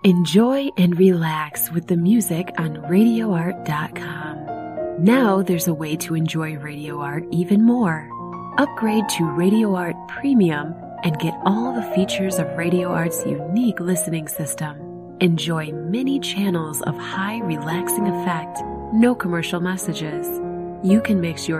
Enjoy and relax with the music on RadioArt.com. Now there's a way to enjoy Radio Art even more. Upgrade to Radio Art Premium and get all the features of Radio Art's unique listening system. Enjoy many channels of high relaxing effect, no commercial messages. You can mix your